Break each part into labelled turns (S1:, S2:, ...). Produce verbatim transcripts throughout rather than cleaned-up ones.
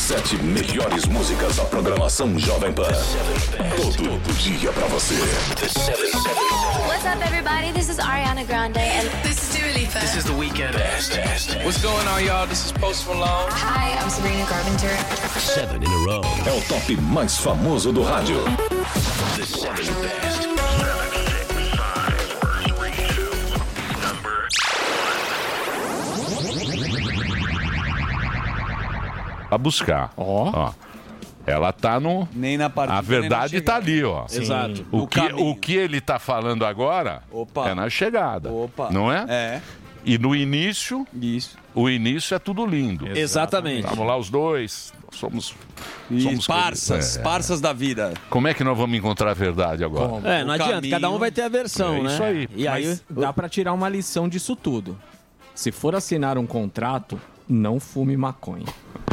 S1: sete melhores músicas da programação Jovem Pan. Todo dia pra você.
S2: What's up, everybody? This is Ariana Grande, and
S3: this is Dua Lipa.
S4: This is The Weeknd. Best, best. What's going on, y'all? This is Post Malone.
S2: Hi, I'm Sabrina Carpenter.
S1: Seven in a row. É o top mais famoso do rádio. The seven best.
S5: A buscar.
S6: Ó.
S5: Ó. Ela tá no.
S7: Nem na parte
S5: A verdade tá ali, ó.
S7: Exato.
S5: O que, o que ele tá falando agora
S7: Opa.
S5: é na chegada.
S7: Opa.
S5: Não é?
S7: É.
S5: E no início,
S7: Isso.
S5: o início é tudo lindo.
S7: Exatamente.
S5: Vamos lá, os dois. Somos.
S7: Isso.
S5: somos
S7: Parças,
S5: é.
S7: parças da vida.
S5: Como é que nós vamos encontrar a verdade agora?
S6: Como?
S8: É, não
S7: O
S8: adianta,
S7: caminho-
S8: cada um vai ter a versão,
S5: É
S8: né?
S5: isso aí.
S8: E aí,
S6: Mas dá pra tirar uma lição disso tudo. Se for assinar um contrato, não fume maconha.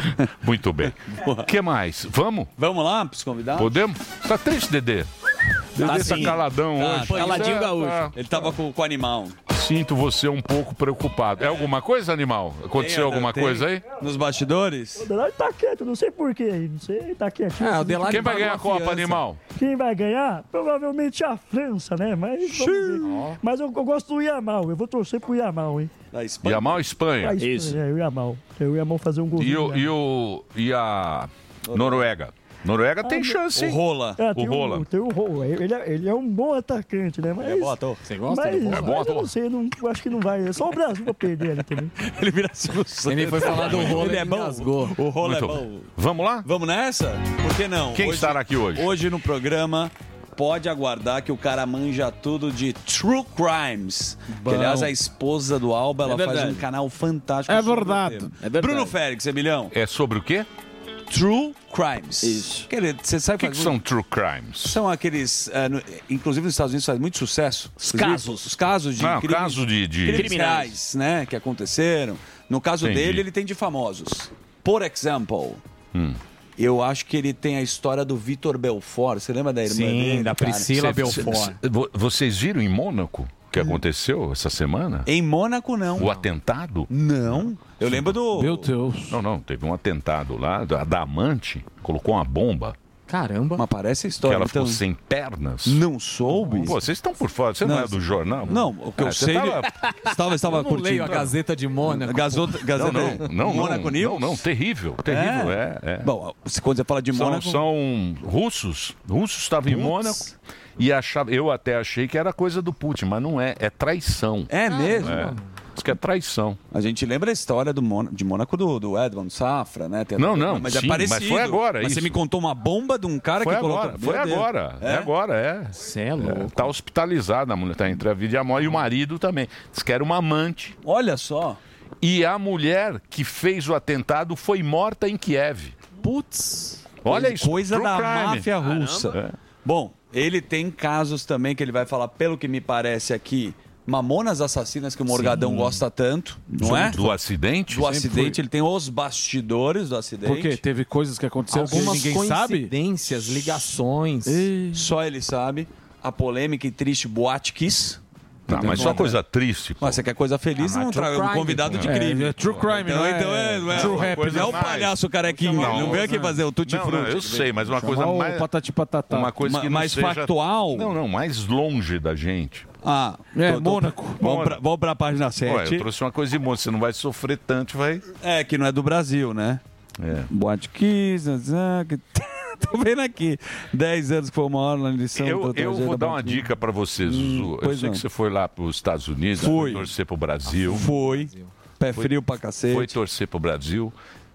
S5: Muito bem. O que mais? Vamos?
S7: Vamos lá pros convidados?
S5: Podemos? Tá triste, Dedê? Dedê tá,
S7: sim.
S5: caladão
S7: Tá,
S5: hoje.
S8: caladinho
S5: É,
S8: gaúcho.
S5: tá.
S7: Ele tava com, com o animal.
S5: Sinto você um pouco preocupado. É alguma coisa, animal? Aconteceu
S7: Tem,
S5: alguma
S7: tem.
S5: coisa aí?
S7: Nos bastidores?
S9: O Delari tá quieto, não sei porquê. Não sei, tá quietinho.
S6: É, o Delari
S5: Quem vai
S6: pagou
S5: ganhar a Copa,
S6: fiança.
S5: animal?
S9: Quem vai ganhar? Provavelmente a França, né? Mas vamos ver. Mas eu, eu gosto do Yamal. Eu vou torcer pro Yamal, hein?
S7: Da Espanha.
S5: Yamal, Espanha.
S9: A Espanha,
S8: Isso.
S9: É, o Yamal. É, o Yamal fazer um gol.
S5: E, o, e, o, e a Noruega? Noruega tem chance,
S7: O
S5: hein?
S7: Rola.
S9: É, tem
S5: o Rola.
S9: O, tem o Rola. Ele é, ele é um bom atacante, né? Mas,
S7: É bom ator.
S6: Você gosta
S9: mas,
S6: do
S5: É
S9: mas
S5: bom
S9: eu
S5: ator.
S9: não sei, não, eu acho que não vai. Só o Brasil vai perder ali também.
S7: Ele vira solução.
S6: Ele foi falar do rolo
S7: Ele
S6: e
S7: é bom.
S6: engasgou.
S7: O Rola
S5: Muito
S7: é bom.
S5: bom. Vamos lá?
S7: Vamos nessa? Por que não?
S5: Quem estará aqui hoje?
S7: Hoje no programa, pode aguardar que o cara manja tudo de True Crimes. Que, aliás, a esposa do Alba, ela
S8: É
S7: faz
S8: verdade.
S7: um canal fantástico.
S6: É
S7: sobre o
S6: verdade.
S7: tema.
S8: É verdade.
S7: Bruno Félix, Emilhão.
S5: É sobre o quê?
S7: True Crimes.
S8: Isso.
S7: Quer dizer, você sabe
S5: O que, que
S7: faz
S5: são
S7: muito-
S5: true crimes?
S7: São aqueles, eh, no- inclusive nos Estados Unidos faz muito sucesso.
S8: Os
S7: Inclusive,
S8: casos.
S7: Os casos de
S5: Não,
S7: crimes,
S5: caso de... de...
S7: crimes
S8: Criminais.
S7: reais, né, que aconteceram. No caso
S5: Entendi.
S7: dele, ele tem de famosos. Por exemplo,
S5: Hum.
S7: eu acho que ele tem a história do Vitor Belfort. Você lembra da irmã
S6: Sim,
S7: dele?
S6: da
S7: cara?
S6: Priscila
S5: Cê-
S6: Belfort.
S5: cê- vo- Vocês viram em Mônaco o que aconteceu essa semana?
S7: Em Mônaco, não.
S5: O atentado?
S7: Não. Eu lembro do...
S6: Meu Deus.
S5: Não, não. Teve um atentado lá, da, da amante, colocou uma bomba,
S6: Caramba.
S7: Mas parece a
S5: que
S7: história.
S5: ela
S7: então...
S5: ficou sem pernas.
S7: Não soube?
S5: Pô, vocês estão por fora, você não,
S7: Não,
S5: é do jornal?
S7: Não, o que
S5: Ah,
S7: eu
S5: você
S7: sei...
S5: tava-
S7: Estava, estava
S6: Eu não
S7: curtindo.
S6: leio a Gazeta de Mônaco.
S7: Gazeta,
S5: Não,
S7: Gazeta
S5: não, não,
S7: Mônaco
S5: não,
S7: News?
S5: não, não, terrível, terrível, é. é.
S7: Bom, quando você fala de
S5: São,
S7: Mônaco...
S5: são russos, russos estavam em
S7: Putz.
S5: Mônaco e achava, eu até achei que era coisa do Putin, mas não é, é traição.
S7: É mesmo?
S5: É. Diz que é traição.
S7: A gente lembra a história do Mon- de Mônaco do, do Edmond Safra, né? Tem-
S5: Não, não,
S7: mas
S5: sim,
S7: é parecido.
S5: mas foi agora,
S7: Mas
S5: isso.
S7: você me contou uma bomba de um cara
S5: Foi
S7: que colocou...
S5: agora, foi
S7: Meu Deus.
S5: agora, é, agora, é.
S6: Você é louco.
S5: Tá hospitalizada, a mulher tá entre a vida e a morte, e o marido também. Diz que era uma amante.
S7: Olha só.
S5: E a mulher que fez o atentado foi morta em Kiev.
S6: Putz.
S5: Olha isso.
S7: Coisa
S5: true
S7: da
S5: crime.
S7: máfia russa.
S5: É.
S7: Bom, ele tem casos também que ele vai falar, pelo que me parece aqui, Mamonas Assassinas, que o Morgadão gosta tanto, não é?
S5: Do acidente?
S7: Do acidente, ele tem os bastidores do acidente.
S6: Por quê? Teve coisas que aconteceram
S8: Algumas
S6: que ninguém sabe?
S8: coincidências, ligações.
S7: Só ele sabe. A polêmica e triste Boate Kiss.
S5: Não, mas só coisa triste. Pô.
S7: Mas você quer coisa feliz,
S6: Ah,
S7: não
S6: mas true
S7: traga um
S6: crime,
S7: convidado de
S6: pô.
S7: crime.
S6: É, é true crime,
S7: então,
S6: não é-
S7: então é, não é,
S6: true
S7: uma
S6: rap,
S7: coisa-
S6: né?
S7: não é o
S5: mais.
S7: palhaço carequinho.
S5: Não,
S7: Não, vem aqui fazer o tutti
S5: Não,
S7: frutti.
S5: não, eu sei, mas uma coisa
S6: Chamar o
S5: mais...
S6: patati patatá.
S5: Uma coisa
S7: Ma-
S5: que não
S7: mais
S5: seja...
S7: factual.
S5: Não, não, mais longe da gente.
S7: Ah,
S6: É,
S7: tô- tô-
S6: Mônaco.
S7: Vamos pra, vamos pra página
S5: Ué,
S7: sete.
S5: eu trouxe uma coisa de monte, você não vai sofrer tanto, vai...
S7: É, que não é do Brasil, né?
S5: É.
S7: Boate Kiss, ah, que- tô vendo aqui. dez anos que foi uma hora na lição.
S5: Eu,
S7: do
S5: eu
S7: trajeto
S5: vou
S7: da
S5: dar uma
S7: Boate Kiss.
S5: dica pra você, Zuzu. Eu
S7: pois
S5: sei
S7: não.
S5: que você foi lá pros Estados Unidos,
S7: Fui.
S5: foi torcer pro Brasil,
S7: Foi. Pé frio pra cacete.
S5: foi torcer pro Brasil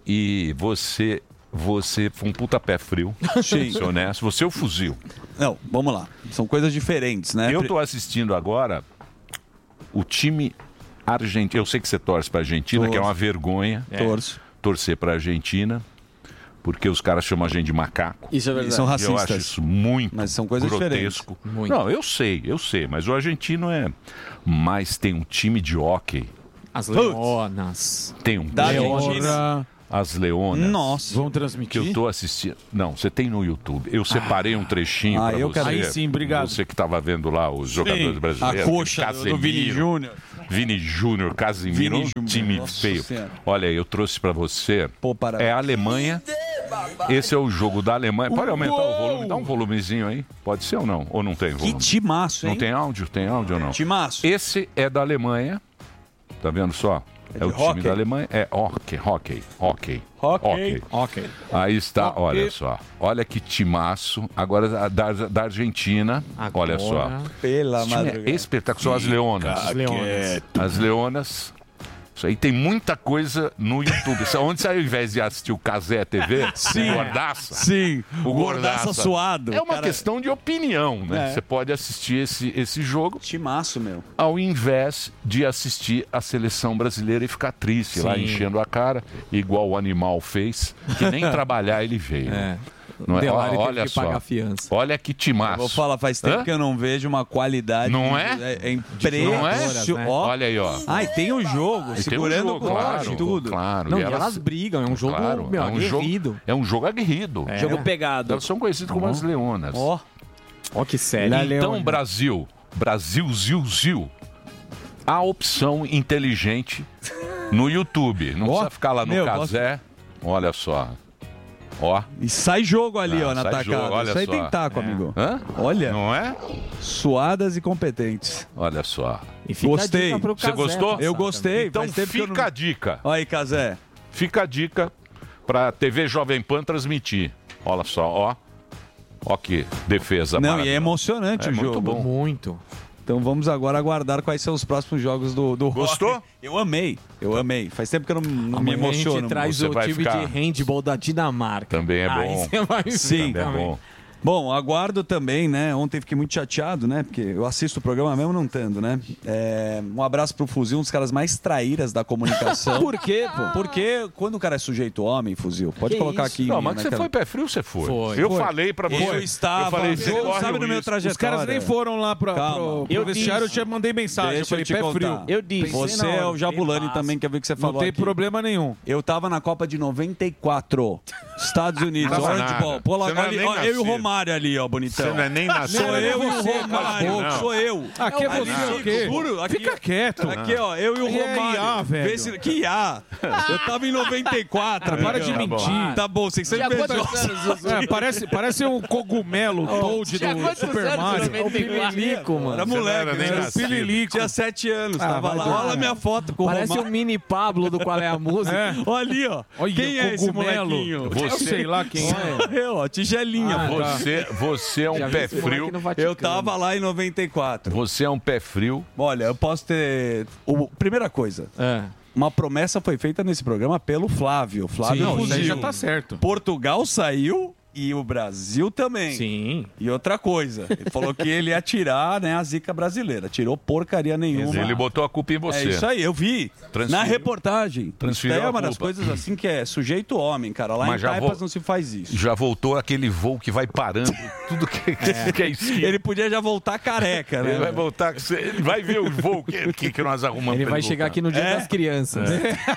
S5: e você... Você foi um puta pé frio,
S7: Sim.
S5: ser honesto. Você é o fuzil.
S7: Não, vamos lá. São coisas diferentes, né?
S5: Eu tô assistindo agora o time argentino. Eu sei que você torce pra Argentina,
S7: Torço.
S5: que é uma vergonha
S7: Torço.
S5: torcer pra Argentina, porque os caras chamam a gente de macaco.
S8: Isso é
S7: E
S8: verdade.
S7: são
S5: E eu acho
S7: racistas.
S5: isso muito
S7: Mas são coisas
S5: grotesco.
S6: Muito.
S5: Não, eu sei, eu sei, mas o argentino é. Mas tem um time de hóquei,
S6: As leonas.
S5: tem um
S7: Da
S5: time,
S7: Argentina.
S5: as leonas.
S7: Nossa.
S6: Vão
S5: Que
S6: transmitir?
S5: eu tô assistindo. Não, você tem no YouTube. Eu separei um trechinho
S7: Ah,
S5: pra
S7: eu
S5: você.
S7: quero-
S6: Aí sim, obrigado.
S5: Você que tava vendo lá os jogadores brasileiros.
S7: A coxa do, do
S5: Casemiro,
S7: Vini Júnior.
S5: Vini Júnior, Casemiro,
S7: Vini
S5: um
S7: Júnior,
S5: time
S7: nossa
S5: feio.
S7: Senhora.
S5: Olha, eu trouxe pra você.
S7: Pô, parabéns.
S5: É a Alemanha Esse é o jogo da Alemanha. Pode aumentar o volume? Dá um volumezinho aí. Pode ser ou não? Ou não tem volume?
S7: Que timaço, hein?
S5: Não tem áudio? Tem áudio ou não?
S7: Timaço.
S5: Esse é da Alemanha. Tá vendo só? É, é o time
S7: hockey.
S5: da Alemanha. É hockey, hockey, hockey.
S7: Hockey.
S6: Ok.
S5: Aí está,
S7: Hockey.
S5: olha só. Olha que timaço. Agora da, da Argentina.
S6: Agora.
S5: Olha só.
S7: Pela
S5: Esse time
S7: madrugada.
S5: é espetacular. São as leonas.
S6: As leonas.
S5: As leonas. Isso aí tem muita coisa no YouTube. Onde você, ao invés de assistir o Cazé T V,
S7: Sim.
S5: o Gordaça.
S7: Sim.
S5: O
S7: Gordaça suado.
S5: É uma
S7: Cara,
S5: questão de opinião, né?
S7: É.
S5: Você pode assistir esse, esse jogo
S7: Timaço, meu.
S5: ao invés de assistir a seleção brasileira e ficar triste lá,
S6: Sim.
S5: enchendo a cara, igual o animal fez, que nem trabalhar ele veio.
S6: É.
S5: Não é?
S6: Delari teve
S5: Olha
S6: que
S5: só.
S6: pagar fiança.
S5: Olha que timaço.
S7: Vou falar, faz tempo
S5: Hã?
S7: que eu não vejo uma qualidade.
S5: Não é?
S7: É, é
S5: Não é?
S7: impressionante.
S6: né?
S7: Ó.
S5: Olha aí, ó.
S7: Ai, tem o jogo,
S5: E tem um
S7: segurando
S5: jogo,
S7: o corte
S5: claro,
S7: e tudo.
S5: Claro.
S6: Não,
S5: E
S6: e
S5: elas-
S6: elas brigam, é um jogo,
S5: Claro,
S6: meu,
S5: é um jogo,
S6: aguerrido.
S5: é um jogo aguerrido.
S6: É.
S3: Jogo pegado.
S5: Elas são conhecidas como as leonas.
S7: Ó,
S6: Ó que sério.
S5: Então, Brasil, Brasil, Zil, Zil, a opção inteligente no YouTube. Não
S7: Ó,
S5: precisa ficar lá no
S7: meu,
S5: Cazé. Olha só. Ó.
S7: e sai jogo ali,
S5: Ah,
S7: ó, na
S5: sai
S7: tacada.
S5: jogo, olha
S7: Isso aí
S5: só.
S7: tem taco, amigo.
S5: Hã?
S7: Olha,
S5: Não é?
S7: suadas e competentes.
S5: Olha só.
S6: E fica
S7: Gostei.
S6: a dica pro
S5: Você
S6: Cazé
S5: gostou?
S6: passar
S7: Eu
S6: também.
S7: gostei.
S5: Então
S7: faz tempo que eu
S5: fica
S7: não...
S5: a dica.
S7: Olha aí, Cazé.
S5: Fica a dica pra T V Jovem Pan transmitir. Olha só, ó. Ó que defesa.
S7: Não, e é
S5: maravilhosa.
S7: emocionante
S5: É
S7: o
S5: muito
S7: jogo.
S5: bom.
S6: Muito.
S7: Então vamos agora aguardar quais são os próximos jogos do, do
S5: Gostou?
S7: Rock. Eu amei, eu amei. Faz tempo que eu não, não me
S6: Amanhã a
S7: emociono.
S6: gente traz
S5: Você
S6: o
S5: vai
S6: time
S5: ficar-
S6: de handball da Dinamarca.
S5: Também é
S6: Aí
S5: bom.
S6: você vai ver
S7: Sim.
S5: Também é bom.
S7: Bom, aguardo também, né? Ontem fiquei muito chateado, né? Porque eu assisto o programa mesmo não tendo, né? É, um abraço pro Fuzil, um dos caras mais traíras da comunicação.
S3: Por quê, pô?
S7: Porque quando o cara é sujeito homem, Fuzil, pode
S3: Que
S7: colocar
S3: isso?
S7: aqui.
S5: Não, mas que você
S7: naquela-
S5: foi pé frio, você foi.
S6: Foi.
S5: Eu
S6: Foi.
S5: falei pra você.
S7: Eu estava,
S5: Eu falei,
S7: você
S5: você
S7: não
S5: corre
S7: sabe
S5: o
S7: do meu
S5: risco.
S7: trajetória.
S10: Os caras nem foram lá pra,
S7: Calma.
S10: pro,
S3: Eu
S10: pro vestiário, eu
S3: disse.
S10: te mandei mensagem.
S7: Deixa
S10: eu falei,
S7: eu te
S10: pé
S7: contar.
S10: frio.
S3: Eu disse.
S7: Você é o Jabulani também, quer ver o que você
S10: Não
S7: falou
S10: tem
S7: aqui.
S10: problema nenhum.
S7: Eu tava na Copa de noventa e quatro, Estados Unidos.
S5: Não tava
S7: Orange
S5: nada.
S7: Bowl. Pô, lá,
S5: Você não é
S7: olha,
S5: nem
S7: ó, eu e o
S5: nascido.
S7: Romário ali, ó, bonitão.
S5: Você não é nem nascido.
S7: Sou eu e o
S10: você,
S7: Romário,
S5: não.
S7: sou eu.
S10: Aqui é
S7: Ali,
S10: você o quê?
S7: juro, aqui,
S10: Fica quieto.
S7: Aqui, ó, eu e o
S10: Que é
S7: Romário.
S10: I A, velho.
S7: Vê se- Que I A? Eu tava em noventa e quatro.
S10: Para de
S5: Tá bom.
S10: mentir.
S7: Tá bom, vocês são
S3: Tinha quantos
S7: invejosos.
S3: anos, Zuzu?
S10: É, parece, parece um cogumelo Toad
S3: Tinha
S10: do
S3: quantos
S10: Super
S3: anos,
S10: Mario.
S3: noventa e quatro?
S6: Pililico, mano.
S7: Era
S5: Você não
S7: moleque,
S5: era nem
S7: né?
S5: nascido.
S7: Pililico. Tinha sete anos,
S10: Ah,
S7: tava
S10: vai
S7: lá.
S10: dormir.
S7: Olha a minha foto com o
S6: Parece
S7: Romário.
S6: o mini Pablo do Qual é a Música.
S10: É.
S7: Olha ali, ó.
S10: Olha,
S7: Quem é esse
S10: cogumelo.
S7: molequinho?
S10: Eu
S5: Você-
S10: sei lá quem é.
S7: Eu, ó, tigelinha.
S10: Ah,
S7: pô.
S10: tá.
S5: Você, você é um
S6: Já vi
S5: pé
S6: esse moleque
S5: frio.
S6: no Vaticano.
S7: Eu tava lá em noventa e quatro.
S5: Você é um pé frio.
S7: Olha, eu posso ter. O... Primeira coisa,
S6: É.
S7: uma promessa foi feita nesse programa pelo Flávio. Flávio
S10: Não, isso aí
S7: Fuzil.
S10: já tá certo.
S7: Portugal saiu e o Brasil também.
S6: Sim.
S7: E outra coisa, ele falou que ele ia tirar, né, a zica brasileira. Tirou porcaria nenhuma.
S5: Ele botou a culpa em
S7: É
S5: você.
S7: isso aí, eu vi.
S5: Transferiu.
S7: Na reportagem.
S5: Transferiu
S7: é
S5: a
S7: uma das
S5: culpa.
S7: coisas assim que é sujeito homem, cara. Lá
S5: Mas
S7: em
S5: já
S7: Taipas
S5: vou-
S7: não se faz isso.
S5: Já voltou aquele voo que vai parando. Tudo que é, que é esquina.
S7: Ele podia já voltar careca, né?
S5: Ele vai voltar. com você- Ele vai ver o voo que, que, que nós arrumamos.
S6: Ele
S5: pra
S6: vai chegar
S5: voltar.
S6: aqui no Dia
S7: É?
S6: das Crianças.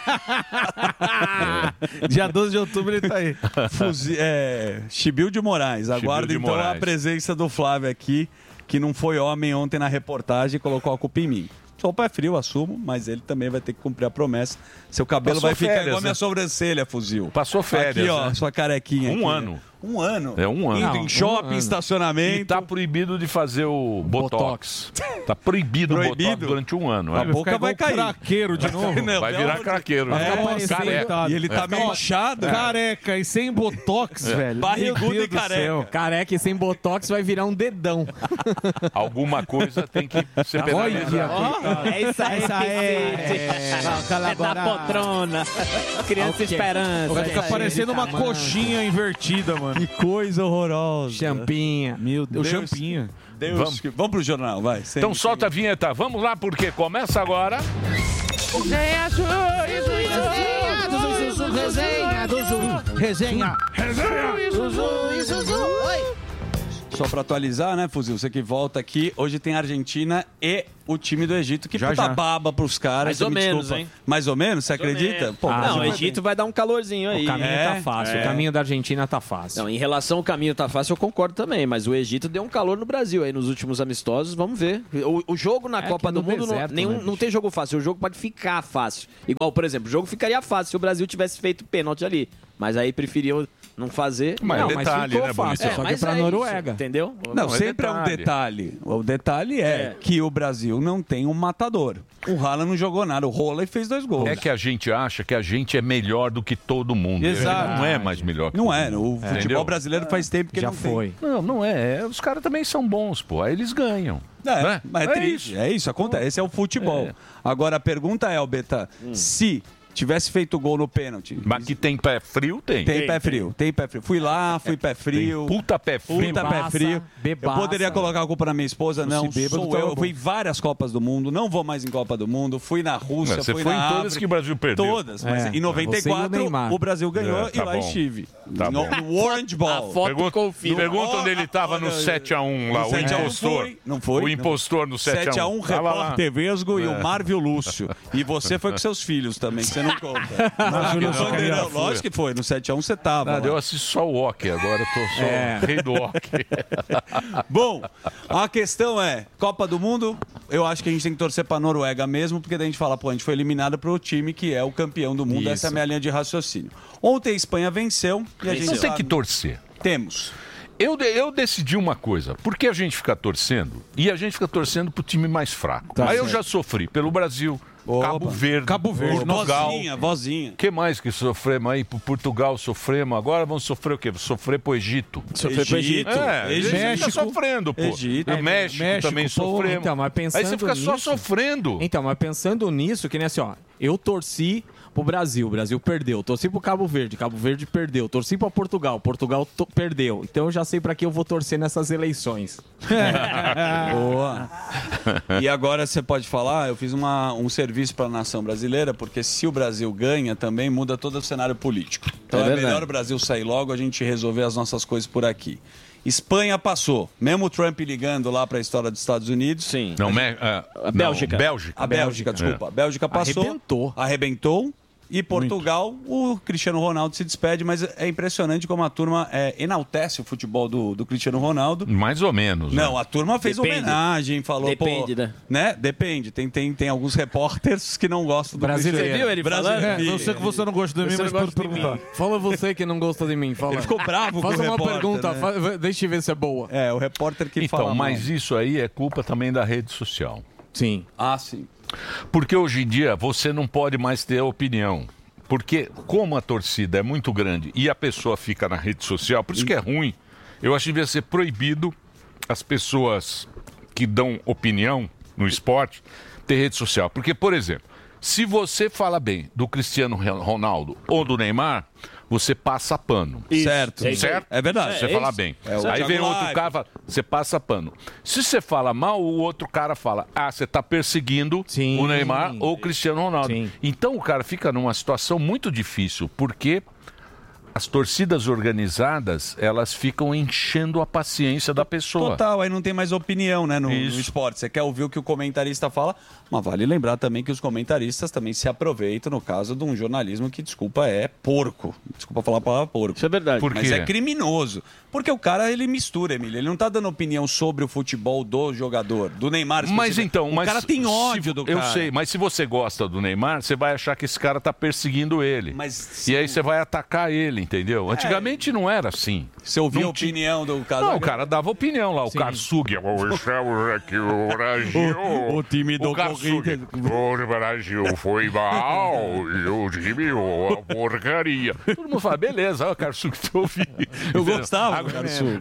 S10: Dia doze de outubro ele tá aí.
S7: Fuzi- é, Chibil de Moraes. Aguardo
S5: de
S7: então
S5: Moraes.
S7: a presença do Flávio aqui, que não foi homem ontem na reportagem e colocou a culpa em mim. Sou pé frio, assumo, mas ele também vai ter que cumprir a promessa. Seu cabelo
S5: Passou
S7: vai ficar
S5: férias,
S7: igual a minha
S5: né?
S7: sobrancelha, Fuzil.
S5: Passou férias.
S7: Aqui, ó,
S5: né?
S7: sua carequinha.
S5: Um
S7: aqui,
S5: ano.
S7: né? Um ano.
S5: É um ano.
S7: Indo
S6: Não,
S7: em
S6: um
S7: shopping,
S6: ano.
S7: estacionamento.
S5: E tá proibido de fazer o Botox. Tá proibido, o
S7: Proibido?
S5: Botox durante um ano.
S7: A
S5: é.
S7: boca
S10: Ficar
S7: vai
S10: igual
S7: cair.
S10: craqueiro de novo.
S7: Não,
S5: Vai
S7: pelo
S5: virar
S7: amor de-
S5: craqueiro.
S7: É,
S5: Vai ficar parecendo-
S7: careca. E ele tá meio inchado.
S10: Careca e sem botox, velho.
S7: Barrigudo
S10: Meu Deus
S7: e
S10: do
S7: careca.
S10: céu.
S6: Careca e sem botox vai virar um dedão.
S5: Alguma coisa tem que ser penalizada.
S3: É isso aí,
S10: Essa é-
S3: é, é da poltrona. Criança esperança.
S10: Vai ficar
S3: É isso aí.
S10: parecendo uma
S6: tamanho.
S10: coxinha invertida, mano.
S7: Que coisa horrorosa.
S6: Champinha.
S10: Meu Deus. O
S7: Deus.
S10: champinha.
S7: Deus.
S5: Vamos.
S7: Vamos, Vamos pro jornal, vai. Sem-
S5: Então solta a vinheta. Vamos lá, porque começa agora.
S10: Resenha do Zuzu. Resenha.
S9: Resenha.
S10: Resenha.
S2: Zuzu e Zuzu. Oi.
S7: só pra atualizar, né, Fuzil? Você que volta aqui, hoje tem Argentina e o time do Egito, que
S11: Já,
S7: puta
S11: já.
S7: baba pros caras.
S11: Mais
S7: você
S11: ou
S7: me
S11: menos,
S7: desculpa.
S11: hein?
S7: Mais ou menos, você acredita? Pô,
S8: Ah,
S7: Brasil
S8: não, o
S7: vai
S8: Egito vai dar um calorzinho aí.
S6: O caminho
S8: É,
S6: tá fácil.
S8: é.
S6: O caminho da Argentina tá fácil.
S8: Não, em relação ao caminho tá fácil, eu concordo também, mas o Egito deu um calor no Brasil aí nos últimos amistosos, vamos ver. O, o jogo na
S6: É
S8: Copa
S6: que
S8: do
S6: no
S8: Mundo
S6: deserto,
S8: não, nenhum,
S6: né,
S8: não tem jogo fácil, o jogo pode ficar fácil. Igual, por exemplo, o jogo ficaria fácil se o Brasil tivesse feito pênalti ali, mas aí preferiu não fazer.
S5: Mas
S8: não,
S5: detalhe,
S8: ficou
S5: né,
S8: fácil,
S5: Bonitão?
S8: é,
S6: Só que
S8: mas
S6: pra
S8: é
S6: Noruega.
S8: isso, entendeu?
S7: Não,
S5: Não, é
S7: sempre é um detalhe. O detalhe é,
S8: É.
S7: que o Brasil não tem um matador. O Haaland não jogou nada, o Rola fez dois gols.
S5: É que a gente acha que a gente é melhor do que todo mundo.
S7: Exato.
S5: Não é mais melhor. que
S7: Não
S5: todo
S7: é,
S5: mundo.
S7: o futebol
S5: Entendeu?
S7: brasileiro faz tempo que
S6: Já
S7: não tem.
S6: foi.
S5: Não, não é. É, Os caras também são bons, pô. Aí eles ganham.
S7: É,
S5: né?
S7: mas é, triste.
S5: isso.
S7: É isso, acontece. Esse é o futebol.
S5: É.
S7: Agora a pergunta é, Albeta, se tivesse feito gol no pênalti.
S5: Mas que tem pé frio, tem.
S7: Tem, pé frio, tem pé frio. Fui lá, fui pé frio.
S5: Tem puta pé frio.
S7: Puta pé
S6: Bebaça,
S7: frio. Eu
S6: bebaça.
S7: poderia colocar a culpa na minha esposa, não.
S6: Se bêbado,
S7: Sou
S6: tava
S7: eu.
S6: bom.
S7: Fui em várias Copas do Mundo, não vou mais em Copa do Mundo. Fui na Rússia,
S5: Você
S7: fui
S5: foi
S7: na
S5: em todas
S7: África.
S5: que o Brasil perdeu.
S7: Todas, mas
S6: É,
S7: em noventa e
S6: você e o
S7: quatro
S6: Neymar.
S7: o Brasil ganhou
S5: É,
S7: e
S5: tá
S7: lá
S5: bom.
S7: estive.
S5: Tá
S7: no,
S5: bom.
S7: no Orange Ball.
S8: foto
S5: Pergunta,
S8: confirma.
S5: pergunta onde ele tava no
S7: Olha,
S5: sete a um lá,
S7: no
S5: o
S7: sete a um
S5: impostor.
S7: foi, não foi?
S5: O impostor no sete a um.
S7: sete a um,
S5: Tava lá.
S7: repórter Vesgo e
S5: É.
S7: o Marvio Lúcio. E você foi com seus filhos também, que você não conta.
S11: Marvio
S7: Não,
S11: Lúcio
S7: não,
S11: queria-
S7: não, lógico que foi. No sete a um você tava.
S5: Nada,
S7: lá.
S5: eu assisto só o hockey, agora eu tô só
S6: É.
S5: rei do hockey.
S7: Bom, a questão é, Copa do Mundo, eu acho que a gente tem que torcer pra Noruega mesmo, porque daí a gente fala, pô, a gente foi eliminado pro time que é o campeão do mundo.
S6: Isso.
S7: Essa é a minha linha de raciocínio. Ontem a Espanha venceu e a gente
S5: Não tem
S7: sabe-
S5: que torcer.
S7: Temos.
S5: Eu, de- eu decidi uma coisa. Por que a gente fica torcendo? E a gente fica torcendo pro time mais fraco.
S7: Tá
S5: Aí eu
S7: certo.
S5: já sofri pelo Brasil,
S7: Opa.
S5: Cabo Verde,
S11: Cabo Verde,
S5: Portugal.
S7: Vozinha, vozinha.
S5: O que mais que sofremos aí? Por Portugal sofremos. Agora vamos sofrer o quê? Sofrer pro Egito.
S8: Sofrer pro Egito.
S5: É, a gente fica
S11: México.
S5: sofrendo, pô.
S7: Egito.
S5: O México,
S11: México,
S5: também
S11: pô.
S5: sofremos.
S6: Então, mas pensando
S5: aí você fica só
S6: nisso-
S5: sofrendo.
S6: Então, mas pensando nisso, que nem assim, ó, eu torci pro Brasil, o Brasil perdeu. Torci pro Cabo Verde, Cabo Verde perdeu. Torci pra Portugal, Portugal to- perdeu. Então eu já sei pra que eu vou torcer nessas eleições.
S7: Boa. E agora você pode falar, eu fiz uma, um serviço para a nação brasileira, porque se o Brasil ganha, também muda todo o cenário político. Então
S8: É
S7: é,
S8: verdade.
S7: melhor o Brasil sair logo, a gente resolver as nossas coisas por aqui. Espanha passou. Mesmo o Trump ligando lá para a história dos Estados Unidos.
S8: Sim.
S5: Não, me, ah,
S8: A Bélgica.
S5: Não, Bélgica.
S7: A Bélgica, desculpa. A Bélgica passou.
S6: Arrebentou.
S7: Arrebentou. E Portugal, o Cristiano Ronaldo se despede, mas é impressionante como a turma é, enaltece o futebol do, do Cristiano Ronaldo.
S5: Mais ou menos. né?
S7: Não, a turma fez
S8: Depende.
S7: homenagem, falou,
S8: Depende,
S7: pô,
S8: né?
S7: né? Depende. Tem, tem, tem alguns repórteres que não gostam do
S6: Brasileiro.
S7: Cristiano.
S8: Você viu ele
S7: Brasileiro.
S8: falando?
S11: É, eu sei que você não gosta de mim,
S8: Você
S11: mas
S8: não
S11: pode
S8: gosta de
S11: perguntar.
S6: Fala você que não gosta de mim, fala.
S7: Ele ficou bravo
S6: Faz
S7: com o
S6: uma
S7: repórter,
S6: pergunta,
S7: né?
S6: fa- deixa eu ver se é boa.
S7: É, o repórter que
S5: Então,
S7: fala
S5: mas
S7: mal.
S5: isso aí é culpa também da rede social.
S6: Sim.
S7: Ah, sim.
S5: Porque hoje em dia você não pode mais ter opinião. Porque como a torcida é muito grande e a pessoa fica na rede social, por isso que é ruim, eu acho que devia ser proibido as pessoas que dão opinião no esporte ter rede social. Porque, por exemplo, se você fala bem do Cristiano Ronaldo ou do Neymar, você passa pano.
S7: Certo.
S8: É isso aí.
S5: Certo?
S7: É verdade.
S5: Você
S8: É
S5: fala
S8: isso.
S5: bem.
S7: É o
S5: Aí
S7: Thiago
S5: vem outro
S7: Live.
S5: cara, fala, você passa pano. Se você fala mal, o outro cara fala, ah, você está perseguindo
S6: Sim.
S5: o Neymar ou o Cristiano Ronaldo.
S6: Sim.
S5: Então o cara fica numa situação muito difícil, porque as torcidas organizadas, elas ficam enchendo a paciência da pessoa.
S7: Total, aí não tem mais opinião, né, no, no
S5: Isso.
S7: esporte. Você quer ouvir o que o comentarista fala, mas vale lembrar também que os comentaristas também se aproveitam no caso de um jornalismo que, desculpa, é porco. Desculpa falar a palavra porco.
S8: Isso é verdade.
S5: Por
S7: Mas
S5: quê?
S7: é criminoso. Porque o cara, ele mistura, Emílio. Ele não tá dando opinião sobre o futebol do jogador, do Neymar.
S5: Mas
S7: especificamente.
S5: então,
S7: o
S5: mas
S7: cara tem
S5: se-
S7: ódio do
S5: Eu
S7: cara.
S5: sei, mas se você gosta do Neymar, você vai achar que esse cara tá perseguindo ele.
S7: Mas
S5: E aí você vai atacar ele, entendeu? Antigamente não era assim.
S7: Você ouviu
S5: Não
S7: a
S5: tinha-
S7: opinião do cara?
S5: Não, o cara dava opinião lá, o Karsug. Estamos aqui o Brasil.
S7: O- o time do
S5: Karsug.
S7: Corinthians.
S5: O Brasil foi mal, e o time, uma porcaria. Todo mundo fala, beleza, ó, Karsug, tô ouvindo.
S7: Eu gostava do Karsug.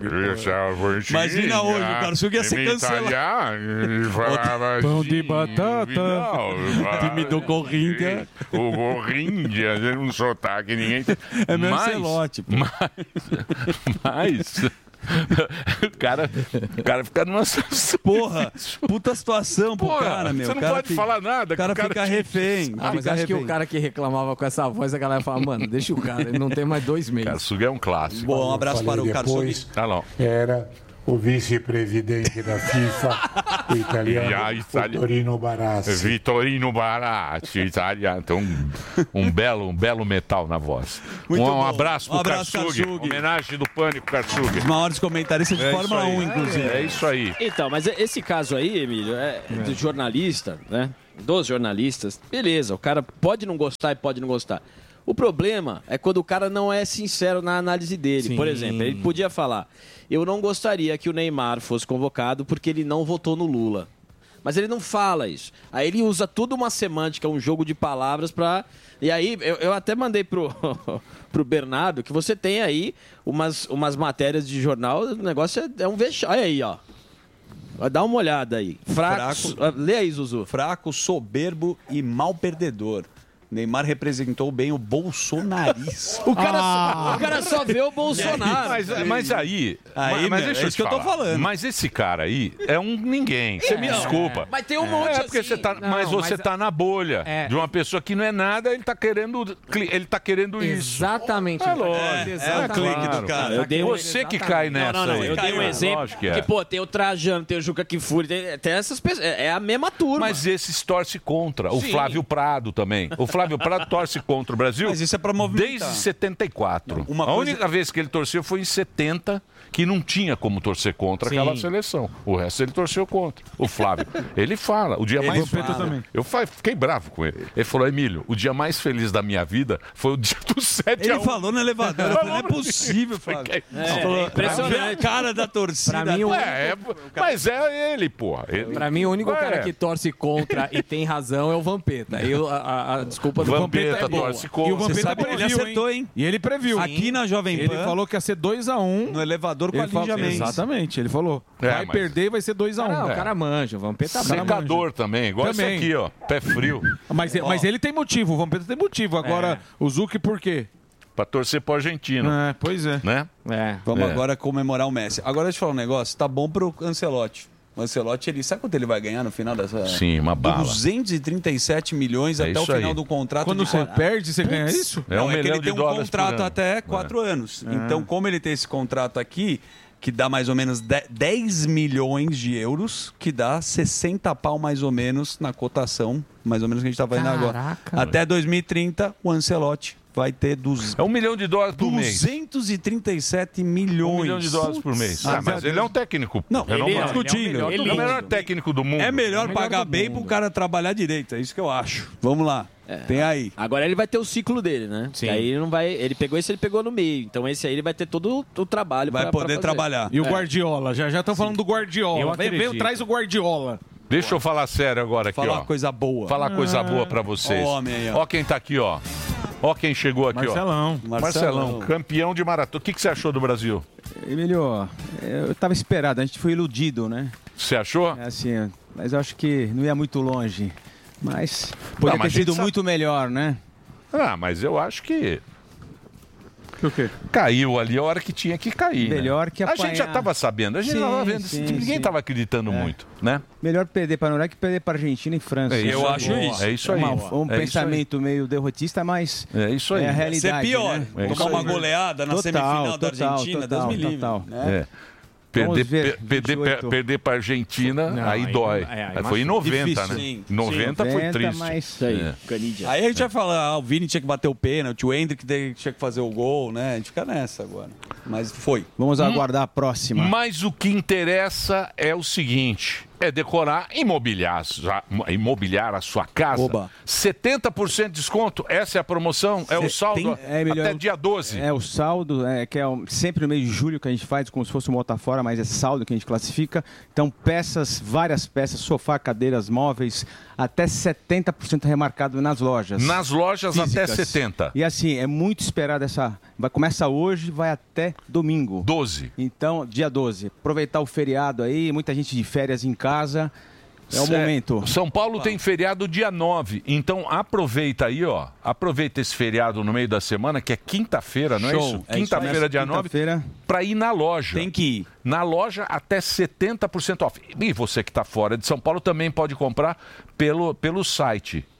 S7: Imagina hoje, o Karsug ia ser cancelado.
S11: Pão de batata.
S7: Time do Corinthians.
S5: O Corinthians, é um sotaque, ninguém tem.
S7: É meu
S5: Mas-
S7: Ancelotti, pô.
S5: Mas, mas o cara, o cara fica numa situação.
S7: Porra, puta situação pro
S5: Porra,
S7: cara, meu.
S5: você
S7: O
S5: não
S7: cara
S5: pode
S7: tem-
S5: falar nada.
S7: O cara,
S5: que
S7: fica refém.
S6: Ah, mas
S7: fica
S6: acho que
S7: refém.
S6: o cara que reclamava com essa voz, a galera fala, mano, deixa o cara, ele não tem mais dois meses.
S5: Karsug é um clássico.
S7: Bom, um abraço
S12: Falei
S7: para o Karsug.
S12: depois,
S5: Tá lá.
S12: Era o vice-presidente da FIFA, o italiano
S5: E a Itália-
S12: Vitorino Barassi.
S5: Vitorino Barassi, italiano. Então, um, um, belo, um belo metal na voz.
S7: Muito
S5: um, um
S7: bom.
S5: abraço
S7: Um
S5: pro
S7: abraço,
S5: Karsug.
S7: Karsug.
S5: Homenagem do Pânico, Karsug.
S7: Os maiores comentaristas de
S5: É
S7: Fórmula
S5: isso aí.
S7: um, inclusive.
S5: É isso aí.
S8: Então, mas esse caso aí, Emílio, é do jornalista, né? Dos jornalistas, beleza, o cara pode não gostar e pode não gostar. O problema é quando o cara não é sincero na análise dele.
S6: Sim.
S8: Por exemplo, ele podia falar: eu não gostaria que o Neymar fosse convocado porque ele não votou no Lula. Mas ele não fala isso. Aí ele usa toda uma semântica, um jogo de palavras pra... E aí, eu, eu até mandei pro, pro Bernardo que você tem aí umas, umas matérias de jornal, o negócio é, é um vexame. Olha aí, ó. Dá uma olhada aí. Fraco.
S7: Fraco.
S8: Lê aí, Zuzu.
S7: Fraco, soberbo e mal perdedor. Neymar representou bem o bolsonarismo.
S8: O cara, só, o cara só vê o Bolsonaro.
S5: Mas, mas aí,
S7: Aí,
S5: mas, mas
S7: meu,
S5: deixa
S7: é
S5: eu
S7: isso
S5: te
S7: que eu tô
S5: falar.
S7: falando.
S5: Mas esse cara aí é um ninguém. Você me
S8: É.
S5: desculpa.
S8: Mas tem um monte
S5: É porque
S8: assim.
S5: você tá,
S3: Não,
S5: mas você
S3: mas-
S5: tá na bolha
S3: É.
S5: de uma pessoa que não é nada, ele tá querendo, ele tá querendo isso.
S3: Exatamente.
S5: É lógico.
S7: É,
S3: Exatamente.
S7: é o clique do cara.
S8: Eu dei um-
S5: Você que cai nessa
S8: Não, não, não.
S5: aí.
S8: Eu dei um
S5: Caiu.
S8: exemplo.
S5: Lógico que
S8: Que,
S5: é.
S8: pô, tem o Trajano, tem o Juca Kfouri, tem, tem essas pessoas. É é a mesma turma.
S5: Mas esses torce contra. O
S8: Sim.
S5: Flávio Prado também. O Flávio Prado torce contra o Brasil
S7: Mas isso é pra movimentar.
S5: desde setenta e quatro.
S7: Uma
S5: a
S7: coisa-
S5: única vez que ele torceu foi em setenta, que não tinha como torcer contra
S3: Sim.
S5: aquela seleção. O resto ele torceu contra. O Flávio. Ele fala. O dia
S7: Ele
S5: mais
S7: fala.
S5: também. Eu fa- fiquei bravo com ele. Ele falou: Emílio, o dia mais feliz da minha vida foi o dia do sete
S7: Ele
S5: a um.
S7: falou no elevador, eu falei, não é possível,
S5: Foi
S7: Flávio.
S5: que-
S8: É,
S7: Falou,
S8: é impressionante.
S7: "Pra ver a cara da torcida.
S3: Pra mim, o-
S5: É, é, mas é ele, porra. Ele-
S3: Pra mim, o único
S5: É.
S3: cara que torce contra e tem razão é o Vampeta. Eu, a, a- a desculpa do
S5: Vampeta
S3: Vampeta é boa.
S5: torce contra.
S10: E o
S7: Você
S10: Vampeta
S7: sabe que ele
S10: previu,
S7: acertou, hein?
S10: E ele previu.
S7: Aqui na Jovem
S10: Ele
S7: Pan,
S10: falou que ia ser dois a um.
S7: no elevador com
S10: Ele
S7: a
S10: falou,
S7: Lígia Mendes.
S10: exatamente, ele falou.
S5: É,
S10: vai
S5: mas-
S10: perder e vai ser dois a um.
S3: Não,
S10: É.
S3: o cara manja, o Vampeta manja.
S5: Secador também, igual
S10: Também.
S5: esse aqui, ó. Pé frio.
S10: Mas, mas ele tem motivo, o Vampeta tem motivo. Agora, o Zuc por quê?
S5: Pra torcer pro argentino.
S10: É, pois é.
S5: Né?
S3: É.
S7: Vamos
S5: É.
S7: agora comemorar o Messi. Agora deixa eu falar um negócio, tá bom pro Ancelotti. O Ancelotti, ele sabe quanto ele vai ganhar no final dessa...
S5: Sim, uma bala.
S7: duzentos e trinta e sete milhões
S5: É
S7: até o
S5: isso
S7: final
S5: aí.
S7: do contrato.
S10: Quando
S7: de
S10: você
S7: quatro-
S10: perde, você ganha isso?
S5: É
S7: Não,
S5: um
S7: é que
S5: milhão
S7: ele
S5: de
S7: tem um
S5: dólares por
S7: contrato
S5: ano.
S7: até quatro anos. Então, como ele tem esse contrato aqui, que dá mais ou menos de- dez milhões de euros, que dá sessenta pau mais ou menos na cotação, mais ou menos que a gente tá fazendo agora.
S3: Caraca.
S7: Até dois mil e trinta, o Ancelotti vai ter dos
S5: É um milhão de dólares por mês.
S7: duzentos e trinta e sete milhões.
S5: Um milhão de dólares por mês.
S7: Ah,
S5: Ah, mas ele é um técnico.
S7: Não,
S5: renomado.
S7: ele é discutível.
S5: Ele é o
S7: Ele-
S5: melhor técnico do mundo.
S7: É melhor pagar bem pro cara trabalhar direito, é isso que eu acho. Vamos lá. Tem aí.
S8: Agora ele vai ter o ciclo dele, né?
S3: Sim.
S8: Que aí ele não vai. Ele pegou esse, ele pegou no meio. Então esse aí ele vai ter todo o, o trabalho.
S7: Vai
S8: pra-
S7: poder
S8: pra fazer.
S7: trabalhar.
S10: E o Guardiola, já já estão falando do Guardiola.
S3: Eu
S10: Vem, vem,
S3: acredito.
S10: traz o Guardiola.
S5: Deixa eu falar sério agora aqui,
S7: Falar
S5: ó.
S7: coisa boa.
S5: Falar coisa boa pra vocês.
S7: Ó o homem aí, ó.
S5: Ó quem tá aqui, ó. Ó quem chegou aqui,
S10: Marcelão.
S5: ó. Marcelão, campeão de maratona. O que, que você achou do Brasil?
S13: Emílio, eu tava esperado, a gente foi iludido, né?
S5: Você achou?
S13: É assim, mas eu acho que não ia muito longe. Mas poderia
S5: Não, mas
S13: ter
S5: a gente
S13: sido
S5: sabe-
S13: muito melhor, né?
S5: Ah, mas eu acho que
S10: O quê?
S5: caiu ali a hora que tinha que cair. né?
S13: Melhor que
S5: A gente já
S13: apanhar.
S5: tava sabendo, a gente
S13: Sim,
S5: tava vendo.
S13: sim,
S5: ninguém
S13: sim.
S5: tava acreditando
S13: É.
S5: muito, né?
S13: Melhor perder para a Noruega que perder para a Argentina e França.
S5: É isso
S7: Eu
S5: aí.
S7: acho isso.
S5: É isso aí.
S13: Uma- um
S5: É
S13: pensamento meio derrotista, mas
S5: É isso aí.
S13: é a
S7: Ser
S13: realidade.
S7: pior.
S13: Né?
S5: É isso
S7: Tomar uma
S5: aí.
S7: goleada na
S13: Total,
S7: semifinal da
S13: total,
S7: Argentina,
S13: total,
S7: Deus me livre.
S13: total.
S7: né?
S5: É. Perder,
S13: Vamos ver,
S5: per- perder,
S13: vinte e oito.
S5: per- perder pra Argentina,
S3: Não,
S5: aí
S3: aí-
S5: dói.
S3: é, aí
S5: Aí foi em
S3: machuca.
S5: noventa,
S7: Difícil,
S5: né?
S7: sim.
S5: noventa foi
S13: noventa,
S5: triste.
S13: mas-
S8: Isso aí,
S5: É.
S8: Canidia.
S7: Aí a gente vai falar, ah, o Vini tinha que bater o pênalti, o Hendrick tinha que fazer o gol, né? A gente fica nessa agora. Mas foi.
S13: Vamos aguardar a próxima.
S5: Mas o que interessa é o seguinte: é decorar, imobiliar, a sua- imobiliar a sua casa.
S7: Oba.
S5: setenta por cento de desconto, essa é a promoção, é o
S13: Cê
S5: saldo
S13: tem- é melhor-
S5: até dia doze.
S13: É o saldo, é, que é o- sempre no mês de julho que a gente faz, como se fosse um bota fora, mas é saldo que a gente classifica. Então, peças, várias peças, sofá, cadeiras, móveis, até setenta por cento remarcado nas lojas.
S5: Nas lojas até
S13: físicas.
S5: setenta.
S13: E assim, é muito esperado essa. Vai, começa hoje, vai até domingo.
S5: doze.
S13: Então, dia doze. Aproveitar o feriado aí, muita gente de férias em casa. É o
S5: Cê-
S13: momento.
S5: São Paulo tem feriado dia nove, então aproveita aí, ó. Aproveita esse feriado no meio da semana, que é quinta-feira, não é
S13: Show.
S5: isso?
S13: É isso
S5: Quinta-feira,
S13: mesmo,
S5: dia nove,
S13: quinta-feira.
S5: para ir na loja.
S7: Tem que ir.
S5: Na loja até setenta por cento off. E você que está fora de São Paulo também pode comprar pelo, pelo site.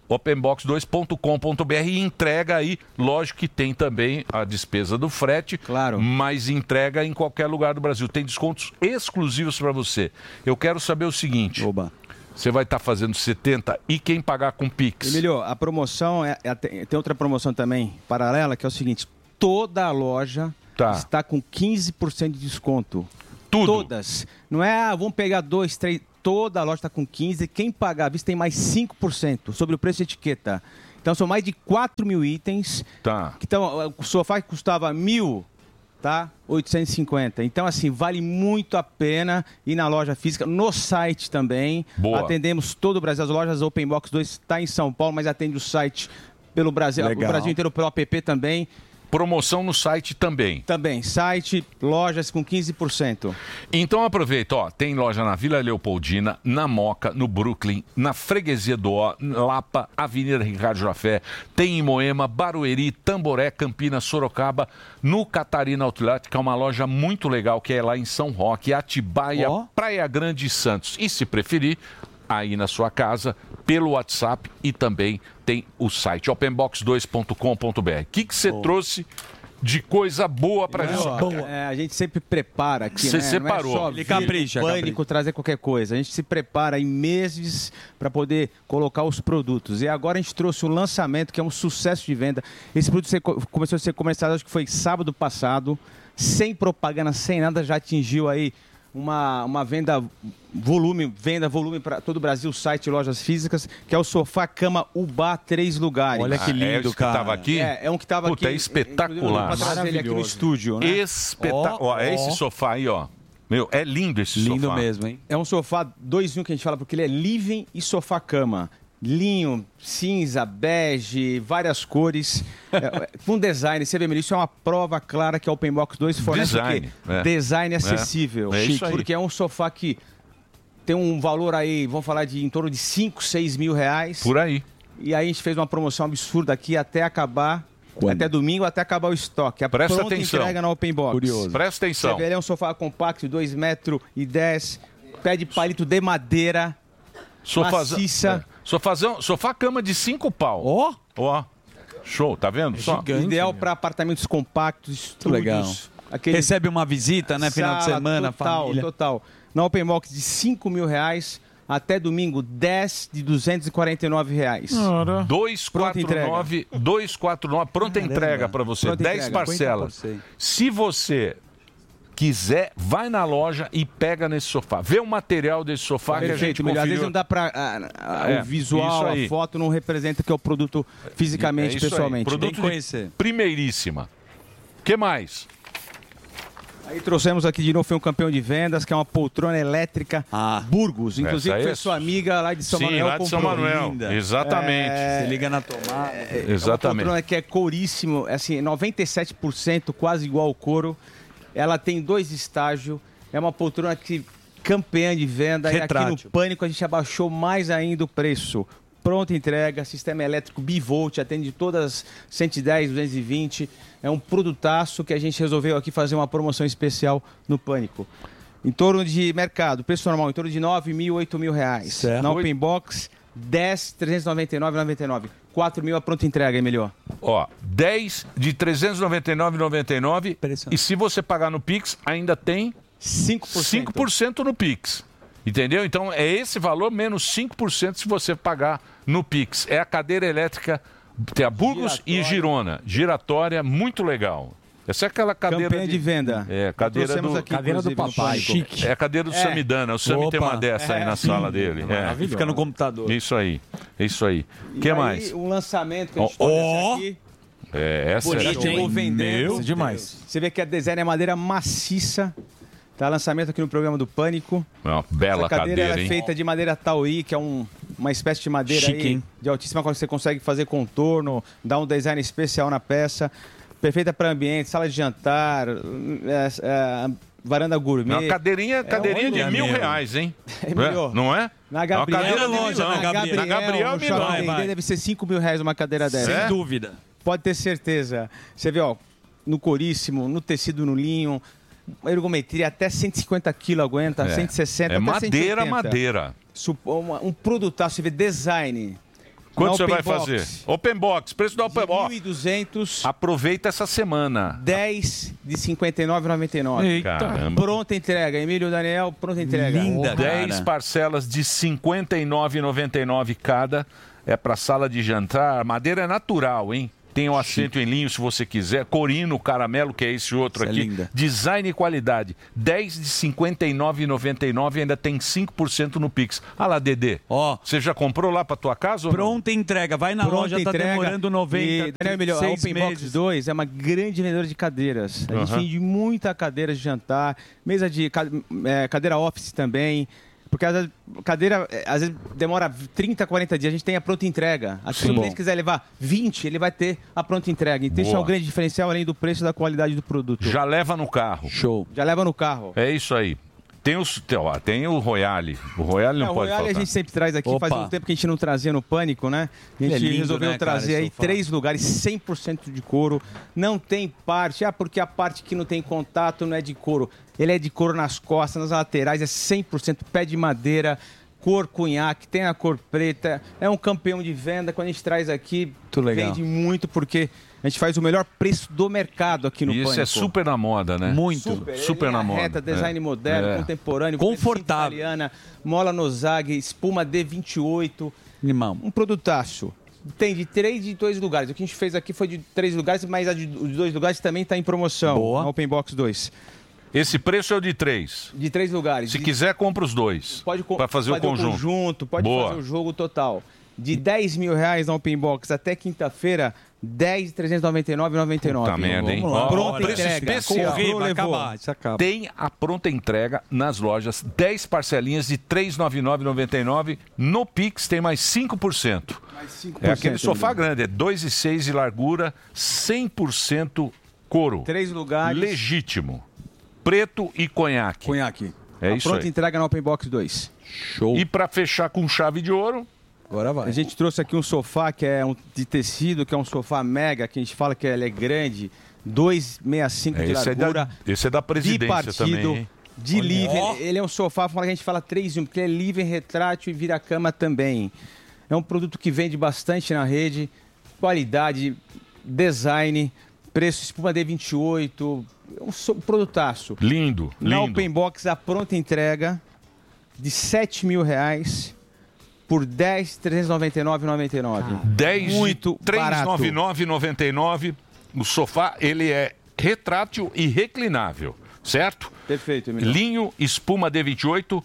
S5: openbox dois ponto com ponto b r e entrega aí, lógico que tem também a despesa do frete, claro, mas entrega em qualquer lugar do Brasil. Tem descontos exclusivos para você. Eu quero saber o seguinte. Oba. Você vai estar fazendo setenta e quem pagar com Pix?
S13: Emílio, a promoção, é, é, tem outra promoção também paralela, que é o seguinte, toda a loja tá. está com quinze por cento de desconto.
S5: Tudo?
S13: Todas. Não é, ah, vamos pegar dois, três, toda a loja está com quinze por cento, quem pagar à vista tem mais cinco por cento sobre o preço de etiqueta. Então são mais de quatro mil itens.
S5: Tá.
S13: Então, o sofá que custava mil, tá? oitocentos e cinquenta. Então, assim, vale muito a pena ir na loja física, no site também. Boa. Atendemos todo o Brasil. As lojas Open Box dois está em São Paulo, mas atende o site pelo Brasil,
S5: Legal.
S13: o Brasil inteiro pelo app também.
S5: Promoção no site também.
S13: Também, site, lojas com quinze por cento.
S5: Então aproveita, ó, tem loja na Vila Leopoldina, na Moca, no Brooklyn, na Freguesia do Ó, Lapa, Avenida Ricardo Jafé, tem em Moema, Barueri, Tamboré, Campinas, Sorocaba, no Catarina Outlet, que é uma loja muito legal, que é lá em São Roque, Atibaia, oh. Praia Grande e Santos. E se preferir, aí na sua casa, pelo WhatsApp e também tem o site openbox dois ponto com ponto b r. O que você trouxe de coisa boa pra gente?
S13: É, a gente sempre prepara aqui,
S5: Você
S13: né?
S5: separou.
S13: Não é só
S5: Ele
S13: vir
S5: capricha,
S13: no pânico,
S5: capricha.
S13: trazer qualquer coisa. A gente se prepara em meses para poder colocar os produtos. E agora a gente trouxe o lançamento, que é um sucesso de venda. Esse produto começou a ser comercializado, acho que foi sábado passado, sem propaganda, sem nada, já atingiu aí Uma, uma venda volume, venda volume para todo o Brasil, site, lojas físicas, que é o sofá cama Ubá três lugares.
S5: Olha que lindo, ah, é esse que cara. Tava aqui?
S13: É, é um que estava aqui.
S5: Puta, é espetacular.
S13: Para trazer ele aqui no estúdio, né?
S5: Espetacular. Ó, é esse sofá aí, ó. Meu, é lindo esse
S13: Lindo
S5: sofá.
S13: mesmo, hein? É um sofá dois em um que a gente fala, porque ele é living e sofá cama. Linho, cinza, bege, várias cores, é, com design. Você vê, isso é uma prova clara que a Open Box dois fornece
S5: design,
S13: o quê?
S5: é.
S13: Design acessível.
S5: É, é isso aí.
S13: Porque é um sofá que tem um valor aí, vamos falar de em torno de cinco, seis mil reais.
S5: Por aí.
S13: E aí a gente fez uma promoção absurda aqui até acabar, Quando? até domingo, até acabar o estoque. A
S5: Presta
S13: pronta
S5: atenção.
S13: entrega na Open Box.
S5: Curioso. Presta atenção.
S13: Você vê, ele é um sofá compacto, dois metros e dez, pé de palito de madeira,
S5: Sofazão,
S13: maciça.
S5: é. Sofazão, sofá cama de cinco pau. Ó. Ó. Show, tá vendo? Só.
S13: Ideal para apartamentos compactos, estúdios.
S7: Legal. Recebe uma visita, né? Final de
S13: Sala,
S7: semana,
S13: total,
S7: família.
S13: Total. Na Open Box de cinco mil reais até domingo, dez de duzentos e quarenta e nove reais.
S5: dois quatro nove, dois quatro nove, pronta
S13: Caramba.
S5: entrega para você,
S13: Pronta
S5: dez
S13: entrega.
S5: parcelas. Se você quiser, vai na loja e pega nesse sofá. Vê o material desse sofá que a gente
S13: Perfeito,
S5: conferiu.
S13: às vezes não dá para
S5: É,
S13: o visual,
S5: isso aí.
S13: a foto não representa que é o produto fisicamente,
S5: É isso aí.
S13: pessoalmente.
S5: Produto de primeiríssima. O que mais?
S13: Aí trouxemos aqui de novo, foi um campeão de vendas, que é uma poltrona elétrica Burgos. Inclusive
S5: Essa aí
S13: foi
S5: é-
S13: sua amiga lá de São
S5: Sim,
S13: Manuel.
S5: lá de São
S13: comprou.
S5: Manuel.
S13: Linda.
S5: Exatamente.
S13: É,
S7: Você liga na tomada.
S13: É uma
S5: Exatamente.
S13: poltrona que é couríssimo, assim, noventa e sete por cento, quase igual ao couro. Ela tem dois estágios, é uma poltrona que campeã de venda. E aqui
S7: Retrátil.
S13: no Pânico a gente abaixou mais ainda o preço. Pronta entrega, sistema elétrico bivolt, atende todas cento e dez, duzentos e vinte. É um produtaço que a gente resolveu aqui fazer uma promoção especial no Pânico. Em torno de mercado, preço normal, em torno de nove mil, oito mil reais.
S7: Certo.
S13: Na Open Box, dez, trezentos e noventa e nove reais e noventa e nove centavos. quatro mil a pronta entrega, é melhor.
S5: Ó, dez de trezentos e noventa e nove reais e noventa e nove centavos. E se você pagar no Pix, ainda tem
S13: cinco por cento.
S5: cinco por cento no Pix. Entendeu? Então é esse valor menos cinco por cento se você pagar no Pix. É a cadeira elétrica, tem a Burgos e Girona. Giratória, muito legal. Essa é aquela cadeira
S13: Campanha de venda.
S5: É, cadeira
S13: Trouxemos
S5: do...
S13: aqui, Cadeira do inclusive, no papai. Pânico. Chique.
S5: É a cadeira do
S13: É.
S5: Samidana. O Sami tem
S13: Opa.
S5: uma dessa aí
S13: É,
S5: na
S13: sim.
S5: sala dele.
S13: É
S5: É.
S13: maravilhoso.
S7: Fica no computador.
S5: Isso aí. Isso aí. O que
S13: E aí,
S5: mais?
S13: um lançamento que a gente
S5: Ó,
S13: trouxe
S5: ó.
S13: aqui.
S5: É, essa
S13: Bonito,
S5: é
S13: hein? Vendendo.
S5: Meu
S13: demais. Você vê que a design é madeira maciça. Tá, lançamento aqui no programa do Pânico.
S5: É uma bela
S13: Essa cadeira,
S5: cadeira,
S13: ela é
S5: hein?
S13: feita de madeira Tauri, que é um, uma espécie de madeira
S5: Chique,
S13: aí,
S5: hein?
S13: de altíssima qualidade. Você consegue fazer contorno, dar um design especial na peça. Perfeita para ambiente, sala de jantar, é, é, varanda gourmet.
S5: Uma cadeirinha, cadeirinha
S13: um
S5: de mil
S13: mesmo.
S5: reais, hein?
S13: É melhor.
S5: Não é?
S13: Na
S5: Uma
S13: Gabriel,
S5: cadeira de
S13: loja,
S5: milão.
S13: na Gabriel,
S5: Na Gabriel,
S13: no
S5: milão.
S13: Shopping Dendê deve ser cinco mil reais uma cadeira dessa.
S5: Sem
S7: dúvida.
S13: Pode ter certeza. Você vê, ó, no coríssimo, no tecido, no linho, uma ergometria até cento e cinquenta quilos aguenta,
S5: É.
S13: cento e sessenta,
S5: É
S13: até
S5: madeira,
S13: cento e oitenta.
S5: madeira.
S13: Sup- uma- Um produtaço, você vê design.
S5: Quanto
S13: Na
S5: você vai
S13: Open Box.
S5: fazer? Open Box, preço da Open Box.
S13: mil e duzentos.
S5: Aproveita essa semana.
S13: dez de cinquenta e nove reais e noventa e nove.
S5: Eita. Caramba.
S13: Pronta entrega. Emílio Daniel, pronta entrega.
S5: Linda, dez parcelas de cinquenta e nove reais e noventa e nove cada. É para sala de jantar. Madeira é natural, hein? Tem o assento em linho, se você quiser. Corino, caramelo, que é esse outro
S7: Essa é
S5: aqui.
S7: linda.
S5: Design e qualidade. dez de cinquenta e nove reais e noventa e nove ainda tem cinco por cento no Pix. Ah lá, Dedê.
S7: Ó.
S5: Você já comprou lá para tua casa ou não?
S7: Pronta entrega. Vai na
S13: Pronta
S7: loja, tá
S13: entrega.
S7: demorando noventa,
S13: E, Daniel, melhor, a
S7: seis
S13: Open Box
S7: meses.
S13: dois é uma grande vendedora de cadeiras. A gente
S5: Aham.
S13: vende muita cadeira de jantar, mesa de ca- é, cadeira office também. Porque às vezes, cadeira é, às vezes demora trinta, quarenta dias, a gente tem a pronta entrega. Aqui, se o
S5: Sim.
S13: cliente quiser levar vinte, ele vai ter a pronta entrega. Então isso é
S5: Boa.
S13: um grande diferencial, além do preço e da qualidade do produto.
S5: Já leva no carro.
S7: Show.
S13: Já leva no carro.
S5: É isso aí. Tem, os, tem, ó, tem o Royale. O Royale não
S13: É, o
S5: pode
S13: Royale
S5: faltar.
S13: a gente sempre traz aqui, faz
S7: Opa.
S13: um tempo que a gente não trazia no Pânico, né? A gente
S7: É lindo,
S13: resolveu
S7: né, cara,
S13: trazer
S7: esse
S13: aí
S7: sofá.
S13: três lugares, cem por cento de couro. Não tem parte, ah, porque a parte que não tem contato não é de couro. Ele é de couro nas costas, nas laterais, é cem por cento pé de madeira, cor cunhaque, tem a cor preta. É um campeão de venda. Quando a gente traz aqui,
S7: Muito legal.
S13: vende muito, porque a gente faz o melhor preço do mercado aqui no
S5: E
S13: Pânico.
S5: isso é super na moda, né?
S7: Muito.
S13: Super,
S5: Super
S13: linha
S5: na moda.
S13: reta, design
S5: É.
S13: moderno,
S5: É.
S13: contemporâneo,
S7: Confortável.
S13: italiana, mola no zag, espuma D vinte e oito,
S7: Limão.
S13: um produtaço. Tem de três de dois lugares. O que a gente fez aqui foi de três lugares, mas a de de dois lugares também está em promoção.
S7: Boa.
S13: Na Open Box dois.
S5: Esse preço é o de três.
S13: De três lugares.
S5: Se
S13: De-
S5: quiser, compra os dois.
S13: pode co-
S5: Para fazer, o conjunto.
S13: pode
S5: Boa.
S13: fazer o jogo total. De dez mil reais na Open Box até quinta-feira, dez de trezentos e noventa e nove reais e noventa e nove.
S5: Puta merda, hein?
S7: Vamos lá.
S5: Ó,
S13: Pronta
S5: preço
S13: entrega.
S5: especial.
S7: Correr, vai
S13: levou.
S7: acabar. Isso acaba.
S5: Tem a pronta entrega nas lojas, dez parcelinhas de trezentos e noventa e nove reais e noventa e nove. No Pix tem mais cinco por cento.
S13: Mais cinco por
S5: É
S13: cento
S5: aquele sofá
S13: ainda.
S5: grande, é dois e seis de largura, cem por cento couro.
S13: Três lugares.
S5: Legítimo. Preto e conhaque.
S7: Conhaque.
S5: É
S13: a
S5: isso
S13: pronta
S5: aí.
S13: entrega na Open Box dois.
S7: Show.
S5: E para fechar com chave de ouro,
S7: Agora vai.
S13: A gente trouxe aqui um sofá que é um de tecido, que é um sofá mega, que a gente fala que ele é grande, duzentos e sessenta e cinco
S5: é,
S13: de
S5: esse, é
S13: largura,
S5: da, esse é da presidência
S13: bipartido,
S5: também, hein?
S13: de
S7: Olha.
S13: livre.
S7: Ó.
S13: Ele, ele é um sofá, fala que a gente fala três em um, porque ele é livre, retrátil e vira-cama também. É um produto que vende bastante na rede, qualidade, design, preço espuma D vinte e oito, é um so- produtaço.
S5: Lindo,
S13: Na
S5: lindo.
S13: Open Box, a pronta entrega de sete mil reais por dez de trezentos e noventa e nove reais e noventa e nove.
S5: dez
S13: Muito
S5: de trezentos e noventa e nove reais e noventa e nove. O sofá, ele é retrátil e reclinável, certo?
S13: Perfeito, Emílio.
S5: Linho, espuma D vinte e oito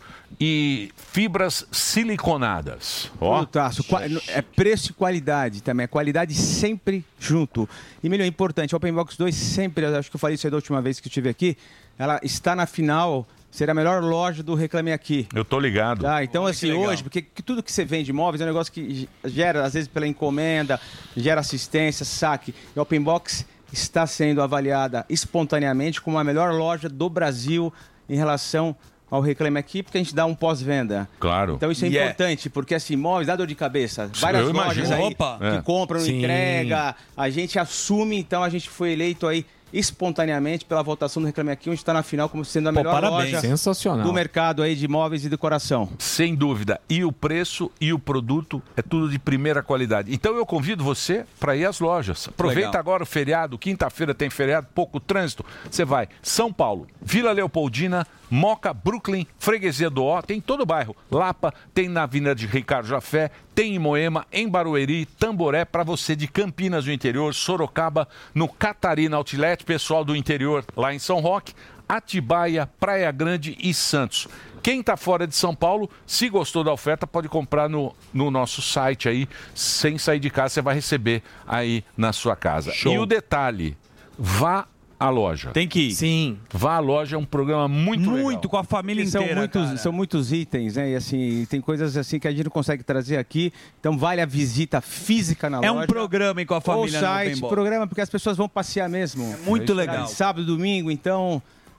S5: e fibras siliconadas. Ó,
S13: Produtaço. Qua- É preço e qualidade também. É qualidade sempre junto. E, melhor, é importante, a Open Box dois sempre, eu acho que eu falei isso aí da última vez que eu estive aqui, ela está na final, será a melhor loja do Reclame Aqui.
S5: eu tô ligado.
S13: Tá, então,
S7: Olha que
S13: assim,
S7: legal.
S13: hoje, porque que tudo que você vende imóveis é um negócio que gera, às vezes, pela encomenda, gera assistência, saque. E a Open Box está sendo avaliada espontaneamente como a melhor loja do Brasil em relação ao Reclame Aqui, porque a gente dá um pós-venda.
S5: Claro.
S13: Então isso é
S7: Yeah.
S13: importante, porque assim, imóveis dá dor de cabeça. Várias
S5: eu
S13: lojas
S5: imagino.
S13: aí
S7: Opa.
S13: que
S5: É.
S13: compram, não
S3: Sim.
S13: entrega, a gente assume, então a gente foi eleito aí espontaneamente pela votação do Reclame Aqui, onde está na final como sendo a
S7: Pô,
S13: melhor
S7: parabéns.
S13: loja
S3: Sensacional.
S13: do mercado aí de imóveis e decoração.
S5: Sem dúvida. E o preço e o produto é tudo de primeira qualidade. Então eu convido você para ir às lojas. Aproveita
S7: Legal.
S5: agora o feriado. Quinta-feira tem feriado, pouco trânsito. Você vai São Paulo, Vila Leopoldina, Moca, Brooklyn, Freguesia do Ó, tem em todo o bairro. Lapa, tem na Avenida de Ricardo Jafé, tem em Moema, em Barueri, Tamboré, para você de Campinas do interior, Sorocaba, no Catarina Outlet, pessoal do interior lá em São Roque, Atibaia, Praia Grande e Santos. Quem está fora de São Paulo, se gostou da oferta, pode comprar no, no nosso site aí, sem sair de casa, você vai receber aí na sua casa.
S7: Show.
S5: E o detalhe, vá à loja.
S7: Tem que ir.
S3: Sim.
S5: Vá à loja, é um programa muito,
S7: Muito,
S5: legal.
S7: com a família
S13: São
S7: inteira,
S13: muitos,
S7: cara.
S13: são muitos itens, né? E assim, tem coisas assim que a gente não consegue trazer aqui. Então vale a visita física na
S7: É
S13: loja.
S7: um programa hein, com a
S13: Ou
S7: família no
S13: site,
S7: Open Box.
S13: programa porque as pessoas vão passear mesmo.
S7: Muito legal.
S13: Sábado, domingo, então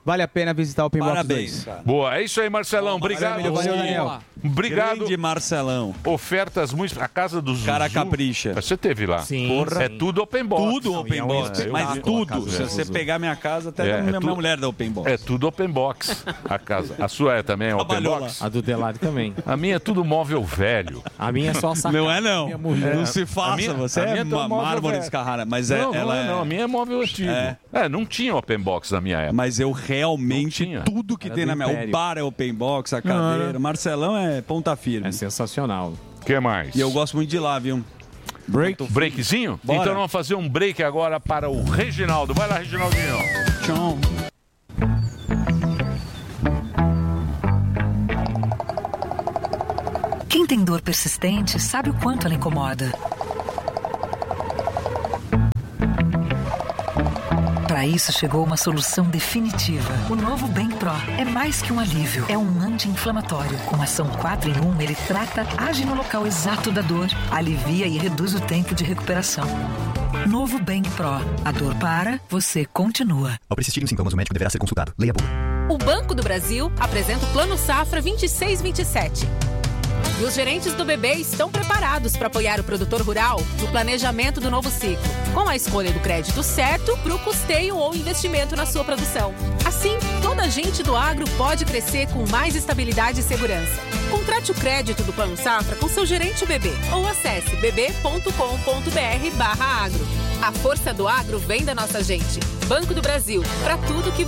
S13: vale a pena visitar o Open Box
S7: Parabéns,
S13: dois.
S7: cara.
S5: Boa, é isso aí, Marcelão. Obrigado.
S13: Valeu, valeu, Daniel.
S5: Obrigado.
S7: Grande Marcelão.
S5: Ofertas muito. A casa dos
S7: Cara capricha.
S5: Você teve lá.
S7: Sim,
S5: Porra. É
S7: sim.
S5: tudo open box.
S7: Tudo open
S5: Não,
S7: box.
S5: é um
S7: Mas
S5: espetáculo, a
S7: tudo.
S5: casa
S7: Se
S5: do
S7: você
S5: Zuzu.
S7: pegar minha casa, até
S5: É,
S7: a
S5: é
S7: minha
S5: tudo-
S7: mulher da open box.
S5: É tudo open box. A casa. A sua é também é open
S7: Trabalhou
S5: box?
S6: A do Delari também.
S5: A minha é tudo móvel velho.
S6: A minha é só a sacada.
S7: Não é não.
S6: Minha mulher.
S7: Não se
S5: A
S7: faça,
S5: minha-
S7: você
S5: a
S7: é
S5: minha é
S7: uma
S5: móvel
S7: mármore
S5: velho.
S7: descarrada, mas é,
S5: não, não
S7: ela
S5: é,
S7: é...
S5: não. A minha é móvel antigo.
S7: É.
S5: É, não tinha open box na minha época.
S7: Mas eu realmente, tudo que
S6: Era
S7: tem
S6: do
S7: na minha... O
S6: Império.
S7: bar é open box, a cadeira.
S5: Não,
S7: Marcelão é ponta firme.
S6: É sensacional.
S5: O que mais?
S7: E eu gosto muito de lá, viu?
S5: Break? Breakzinho?
S7: Bora.
S5: Então vamos fazer um break agora para o Reginaldo. Vai lá, Reginaldinho.
S7: Tchau.
S14: Quem tem dor persistente sabe o quanto ela incomoda. Para isso chegou uma solução definitiva. O novo Bem Pro é mais que um alívio, é um anti-inflamatório. Com ação quatro em um, ele trata, age no local exato da dor, alivia e reduz o tempo de recuperação. Novo Bem Pro. A dor para, você continua.
S15: Ao persistirem os sintomas, o médico deverá ser consultado. Leia a bula.
S16: O Banco do Brasil apresenta o Plano Safra vinte e seis vinte e sete. E os gerentes do B B estão preparados para apoiar o produtor rural no planejamento do novo ciclo, com a escolha do crédito certo para o custeio ou investimento na sua produção. Assim, toda a gente do agro pode crescer com mais estabilidade e segurança. Contrate o crédito do Plano Safra com seu gerente B B ou acesse bb ponto com ponto br barra agro. A força do agro vem da nossa gente. Banco do Brasil, para tudo que